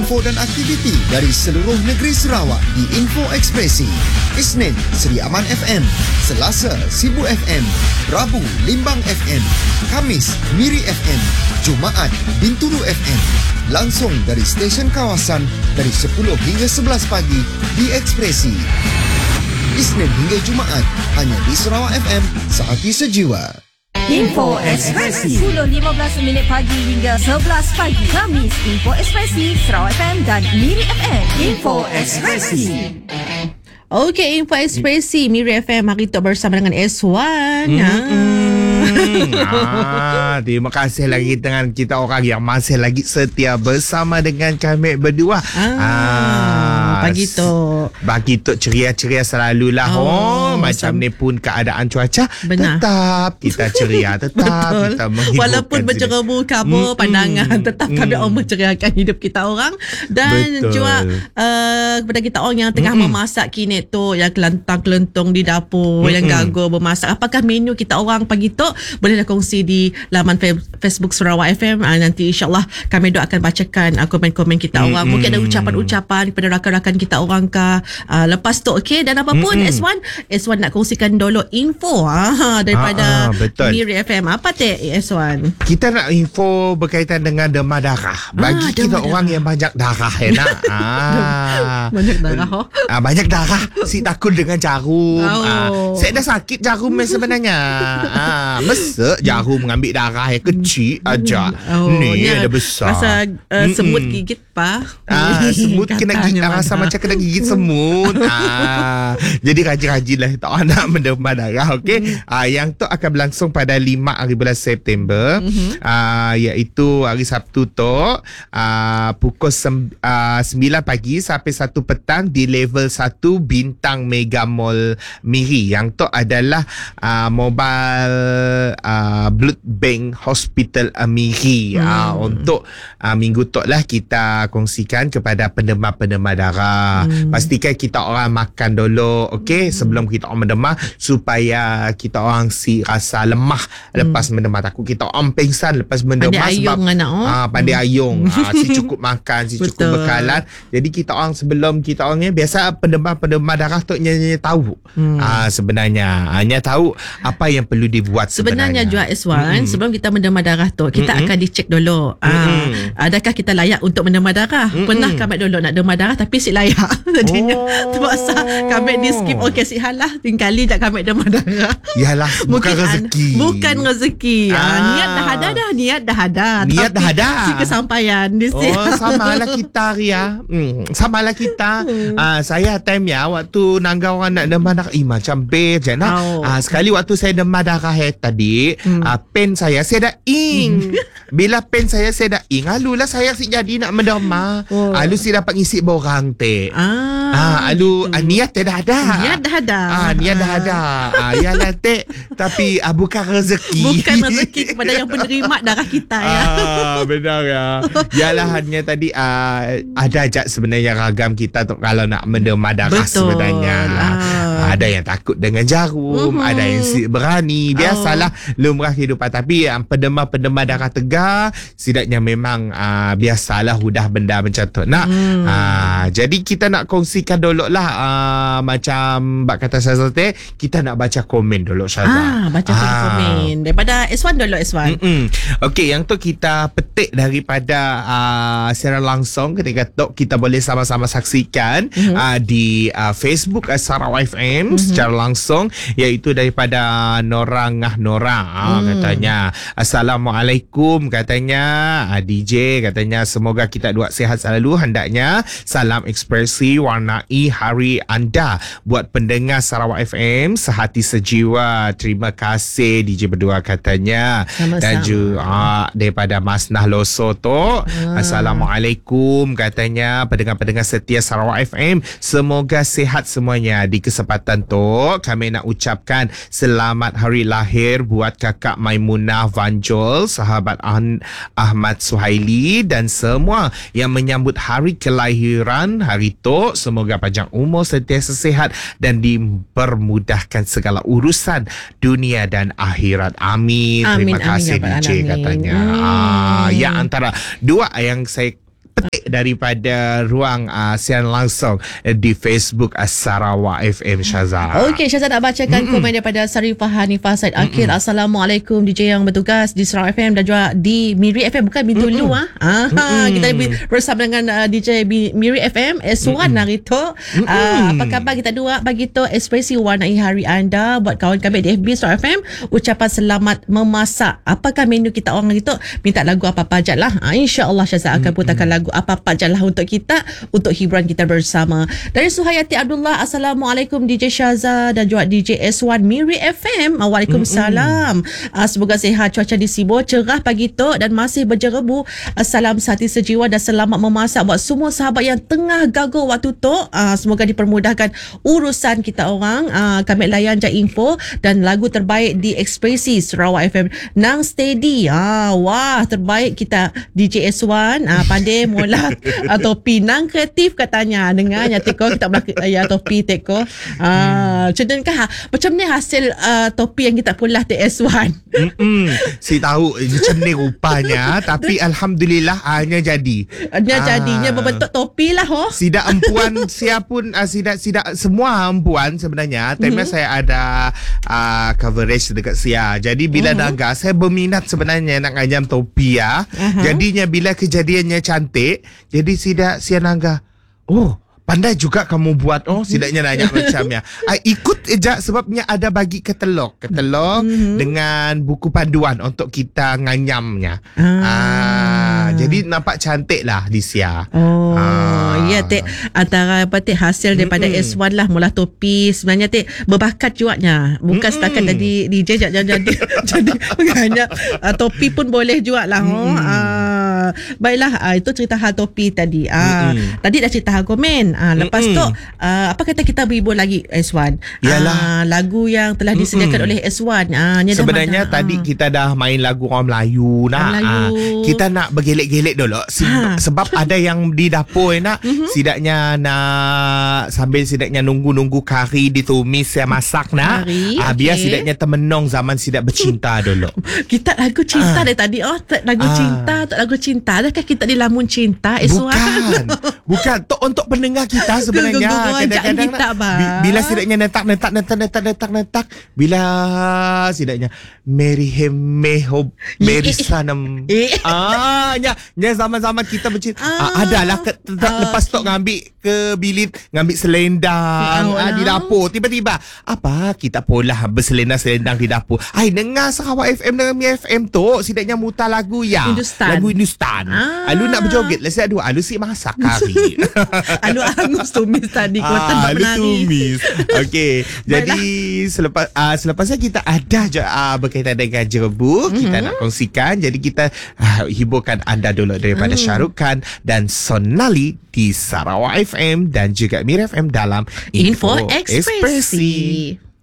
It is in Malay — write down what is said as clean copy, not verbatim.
info dan aktiviti dari seluruh negeri Sarawak di Info Ekspresi. Isnin, Seri Aman FM. Selasa, Sibu FM. Rabu, Limbang FM. Khamis, Miri FM. Jumaat, Bintulu FM. Langsung dari stesen kawasan dari 10 hingga 11 pagi di Ekspresi. Isnin hingga Jumaat hanya di Sarawak FM, Sehati Sejiwa. Info Ekspresi 10.15 pagi hingga 11 pagi. Khamis, Info Ekspresi Sarawak FM dan Miri FM. Info Ekspresi. Okey, Info Ekspresi Miri FM hari tu bersama dengan S1. Terima kasih lagi dengan kita orang yang masih lagi setia bersama dengan kami berdua. Pagi tu ceria-ceria selalulah. Macam ni pun keadaan cuaca. Benar. Tetap kita ceria. Tetap kita menghiburkan. Walaupun bercerebu kabur pandangan, tetap kami orang menceriakan hidup kita orang. Dan juga kepada kita orang yang tengah memasak kini tu, yang kelentang-kelentung di dapur, yang gagal bermasak, apakah menu kita orang pagi tu, bolehlah kongsi di laman Facebook Sarawak FM. Nanti insyaAllah kami akan bacakan komen-komen kita orang. Mungkin ada ucapan-ucapan kepada rakan-rakan kita orang ke lepas tu. Okay, dan apapun S1 nak kongsikan dulu info daripada Miri FM. Apa S1? Kita nak info berkaitan dengan demam darah. Bagi kita orang yang banyak darah banyak darah banyak darah. Si takut dengan jarum. Saya dah sakit jarum sebenarnya. Mesek jarum mengambil darah yang kecil aja. Ni ada besar. Rasa semut gigit semut kena gigit, rasa macam kena gigit semut. Jadi rajin-rajinlah kita orang nak mendemam darah. Okey. Yang tu akan berlangsung pada 5 hari bulan September. Iaitu hari Sabtu tu, pukul 9 pagi sampai 1 petang di level 1 Bintang Mega Mall Miri. Yang tu adalah mobile blood bank hospital Miri. Untuk minggu tu lah kita kongsikan kepada pendemar-pendemar darah. Pastikan kita orang makan dulu, okey, sebelum kita orang mendemar, supaya kita orang si rasa lemah lepas mendemar. Takut kita orang pingsan lepas mendemar sebab pandai ayung. Si cukup makan, si cukup bekalan. Jadi kita orang sebelum kita orang ni, biasa pendemar-pendemar darah tu nyanyi tahu sebenarnya hanya tahu apa yang perlu dibuat sebenarnya. Juga S1, sebelum kita mendemar darah tu, kita akan dicek dulu adakah kita layak untuk mendemar darah. Pernah kami dulu nak demar darah tapi si layak. Jadinya terpaksa kami di skip. Okey, si halah tingkali tak kami demar darah. Yalah, bukan rezeki. Bukan rezeki. Niat dah ada. Niat dah ada. Si kesampaian di sini. Samalah kita Ria. Samalah kita. Saya time ya waktu nangga orang nak demar darah, macam best je nak. Sekali waktu saya demar darah tadi, pen saya dah ing. Bila pen saya dah ing, alulah saya si jadi nak mendemar. Alu si dapat ngisi borang teh. Alu niat dah ada. Niat dah ada. Yalah teh, tapi bukan rezeki. Bukan rezeki kepada yang penerima darah kita ya. Benar ya. Yalah, hanya tadi ada aja sebenarnya ragam kita tu kalau nak mendemar darah. Betul. Sebenarnya. Ada yang takut dengan jarum, ada yang berani. Biasalah lumrah kehidupan. Tapi pendemar-pendemar darah tegar, setidaknya memang biasalah udah benda macam tu. Jadi kita nak kongsikan dulu lah, macam bak kata saya tadi, kita nak baca komen dulu Syazah. Baca komen daripada S1 dulu S1. Okey, yang tu kita petik daripada secara langsung. Ketika tu kita boleh sama-sama saksikan di Facebook Sarawak FM secara langsung, iaitu daripada Nora katanya, Assalamualaikum katanya, DJ katanya, semoga kita dua sihat selalu, hendaknya salam ekspresi warnai hari anda buat pendengar Sarawak FM sehati sejiwa. Terima kasih DJ berdua katanya. Sama-sama. Dan juga daripada Mas Nahloso tu, Assalamualaikum katanya, pendengar-pendengar setia Sarawak FM, semoga sihat semuanya. Di kesempatan tu kami nak ucapkan selamat hari lahir buat kakak Maimunah Vanjol, sahabat Ahmad Suhaili, dan semua yang menyambut hari kelahiran hari tu. Semoga panjang umur, sentiasa sihat dan dipermudahkan segala urusan dunia dan akhirat. Amin. Terima kasih DJ katanya. Ya, antara dua yang saya petik daripada ruang siaran langsung di Facebook Sarawak FM, Syazah. Okey, Syazah nak bacakan komen daripada Sarifah Hanifah Said Akil. Assalamualaikum DJ yang bertugas di Sarawak FM dan juga di Miri FM. Bukan Bintulu kita bersama dengan DJ Miri FM S1 hari tu. Apa khabar kita dua pagi tu? Ekspresi warnai hari anda. Buat kawan kami di FB Sarawak FM, ucapan selamat memasak. Apakah menu kita orang hari tu? Minta lagu apa-apa je lah. InsyaAllah Syazah akan putarkan lagu apa-apa je lah untuk kita, untuk hiburan kita bersama. Dari Suhayati Abdullah, Assalamualaikum DJ Syazah dan juga DJ S1 Miri FM. Waalaikumsalam. Semoga sihat, cuaca di Sibu cerah pagi tu dan masih berjerebu. Salam sehati sejiwa dan selamat memasak buat semua sahabat yang tengah gagal waktu tu. Semoga dipermudahkan urusan kita orang. Kami layan je info dan lagu terbaik di Ekspresi Sarawak FM Nang Steady. Wah, terbaik kita DJ S1 pandai mula topi Nang kreatif katanya. Dengarnya teko kita belakang topi teko. Contohnya macam ni hasil topi yang kita pulah TS1. Si tahu macam ni rupanya tapi alhamdulillah hanya jadi. Jadinya berbentuk topi lah Sidak empuan siapun sidak semua empuan sebenarnya. Time saya ada coverage dekat Sia. Jadi bila dagang saya berminat sebenarnya nak ngajam topi Jadinya bila kejadiannya cantik, jadi Sia nangga. Oh, pandai juga kamu buat. Sidaknya nanya macamnya. Ikut je sebabnya ada bagi katalog dengan buku panduan untuk kita nganyamnya. Jadi nampak cantik lah di Sia. Ya Tek, antara hasil daripada S1 lah mula topi. Sebenarnya Tek berbakat juaknya. Bukan setakat jadi DJ jadi hanya topi pun boleh jual lah. Baiklah, itu cerita hal topi tadi. Tadi dah cerita hal komen. Lepas tu apa kata kita berhibur lagi S1? Yalah. Lagu yang telah disediakan oleh S1. Sebenarnya tadi kita dah main lagu orang Melayu kita nak bergelek-gelek dulu sebab ada yang di dapur sidaknya nak sambil sidaknya nunggu kari ditumis saya masak biar sidaknya temenong zaman sidak bercinta dulu. Kita lagu cinta dari tadi. Lagu cinta adakah kita di lamun cinta S1? Bukan untuk pendengar kita sebenarnya. Kadang-kadang bila sidaknya netak bila sidaknya Mary Hemehob Mary Sanam nya zaman-zaman kita bercinta adalah lepas tu ngambil ke bilik ngambil selendang di dapur tiba-tiba apa kita pola berselendang di dapur dengar Sarawak FM dengan Mi FM tu sidaknya mutar lagu lagu Hindustan. Alu nak berjoget lah siap dua alu si masak kari. Alu angus tumis tadi kota tak menari. Tumis. Okey. Jadi selepas kita ada je berkaitan dengan jerebu kita nak kongsikan. Jadi kita hiburkan anda dulu daripada Shahrukh Khan dan Sonali di Sarawak FM dan juga Mir FM dalam Info Ekspresi.